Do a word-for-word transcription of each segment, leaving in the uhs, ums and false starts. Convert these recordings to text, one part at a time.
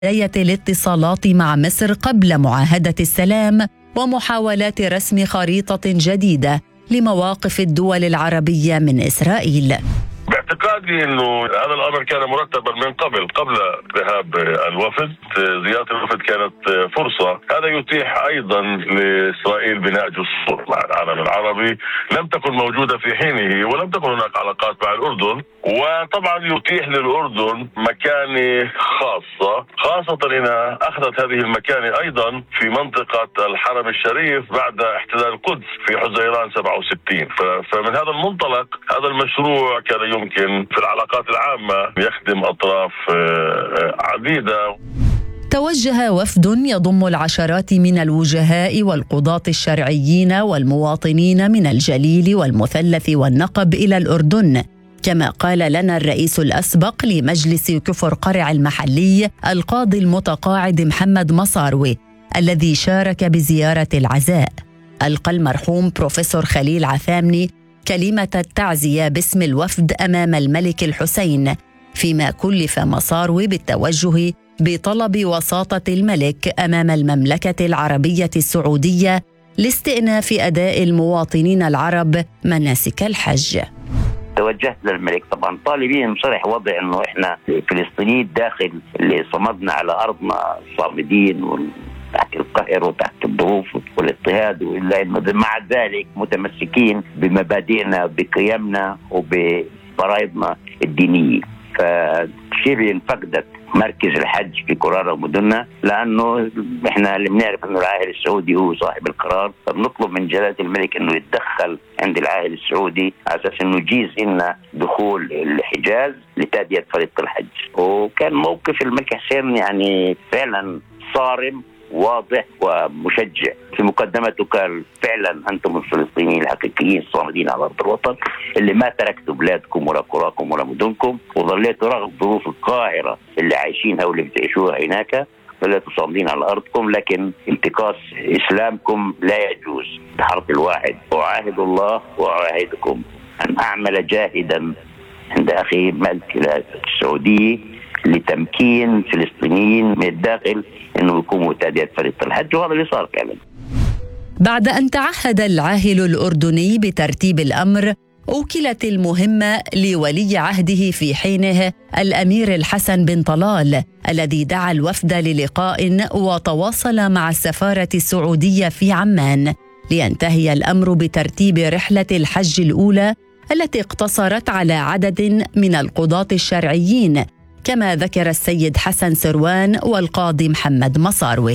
الاتصالات مع مصر قبل معاهدة السلام ومحاولات رسم خريطة جديدة لمواقف الدول العربية من إسرائيل. باعتقادي انه هذا الامر كان مرتبا من قبل قبل ذهاب الوفد. زيارة الوفد كانت فرصة، هذا يتيح ايضا لاسرائيل بناء جسور مع العالم العربي لم تكن موجودة في حينه، ولم تكن هناك علاقات مع الاردن، وطبعا يتيح للاردن مكانة خاصة، خاصة انها اخذت هذه المكانة ايضا في منطقة الحرم الشريف بعد احتلال القدس في حزيران سبعة وستين. فمن هذا المنطلق هذا المشروع كان يمكن في العلاقات العامة يخدم أطراف عديدة. توجه وفد يضم العشرات من الوجهاء والقضاة الشرعيين والمواطنين من الجليل والمثلث والنقب إلى الأردن، كما قال لنا الرئيس الأسبق لمجلس كفر قرع المحلي القاضي المتقاعد محمد مصاروي الذي شارك بزيارة العزاء. ألقى المرحوم بروفيسور خليل عثامني كلمة التعزية باسم الوفد أمام الملك الحسين، فيما كلف مصاروي بالتوجه بطلب وساطة الملك أمام المملكة العربية السعودية لاستئناف أداء المواطنين العرب مناسك الحج. توجهت للملك طبعا طالبين صرح وضع انه احنا فلسطينيين داخل اللي صمدنا على ارضنا صامدين تحت القهر وتحت الظروف والاضطهاد، والا انه مع ذلك متمسكين بمبادئنا بقيمنا وبفرائضنا الدينيه. فشبه فقدت مركز الحج في قرارة ومدننا، لانه احنا اللي بنعرف انه العاهل السعودي هو صاحب القرار، فبنطلب من جلالة الملك انه يتدخل عند العاهل السعودي على اساس انه يجيز لنا دخول الحجاز لتأدية فريضة الحج. وكان موقف الملك حسين يعني فعلا صارم واضح ومشجع. في مقدمته قال فعلا أنتم الفلسطينيين الحقيقيين الصامدين على أرض الوطن اللي ما تركتوا بلادكم ولا قراكم ولا مدنكم، وظليتوا رغم ظروف القاهرة اللي عايشينها واللي بتعيشوها هناك، ظليتوا صامدين على أرضكم، لكن انتقاص إسلامكم لا يجوز. بحرف الواحد أعاهد الله وأعاهدكم أن أعمل جاهدا عند أخي ملك السعودية لتمكين فلسطينيين من الداخل انه يقوموا تأدية فريضة الحج، وهذا اللي صار فعلا. بعد ان تعهد العاهل الاردني بترتيب الامر، اوكلت المهمه لولي عهده في حينه الامير الحسن بن طلال الذي دعا الوفد للقاء وتواصل مع السفاره السعوديه في عمان لينتهي الامر بترتيب رحله الحج الاولى التي اقتصرت على عدد من القضاة الشرعيين، كما ذكر السيد حسن سروان والقاضي محمد مصاروي.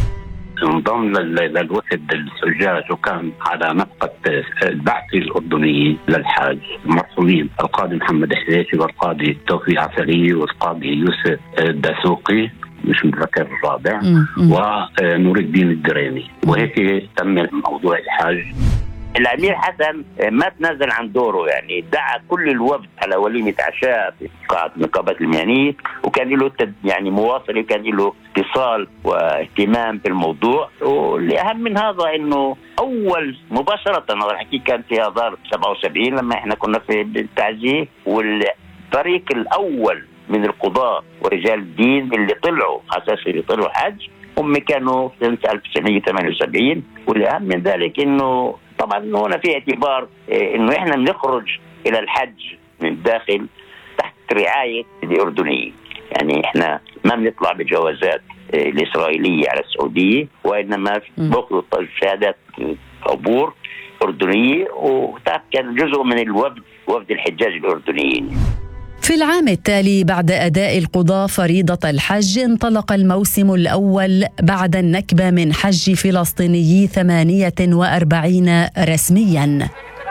انضم للوفد الزجاج وكان على نفقة البعث الأردني للحاج المرحومين القاضي محمد حذيفي والقاضي توفيق عسلي والقاضي يوسف الدسوقي مش متذكر الرابع ونور الدين الدريمي، وهيك تم موضوع الحاج. الأمير حسن ما تنازل عن دوره، يعني دعا كل الوفد على وليمة عشاء في قاعة النقابات المهنية، وكان له يعني مواصل، وكان له اتصال واهتمام بالموضوع. والأهم من هذا إنه أول مباشرة هذا الحكي كان في آذار سبعة وسبعين لما إحنا كنا في التعزية، والطريق الأول من القضاة ورجال الدين اللي طلعوا أساس اللي طلعوا حج هم كانوا في ألف وتسعمائة وثمانية وسبعين. والأهم من ذلك إنه طبعا هنا في اعتبار إنه إحنا بنخرج إلى الحج من داخل تحت رعاية الأردنية، يعني إحنا ما بنطلع بجوازات الإسرائيلية على السعودية، وإنما بأخذ شهادات عبور أردنية، وتعرف كان جزء من الوفد وفد الحجاج الأردنيين. في العام التالي بعد أداء القضاة فريضة الحج انطلق الموسم الأول بعد النكبة من حج فلسطينيي ثمانية وأربعين رسمياً.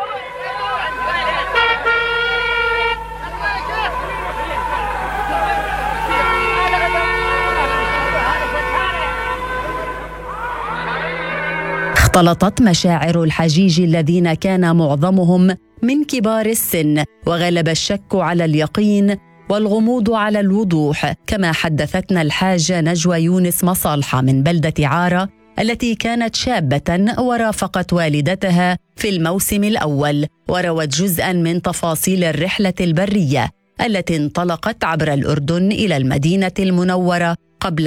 اختلطت مشاعر الحجيج الذين كان معظمهم من كبار السن، وغلب الشك على اليقين والغموض على الوضوح، كما حدثتنا الحاجة نجوى يونس مصالحة من بلدة عارة التي كانت شابة ورافقت والدتها في الموسم الأول، وروت جزءاً من تفاصيل الرحلة البرية التي انطلقت عبر الأردن إلى المدينة المنورة قبل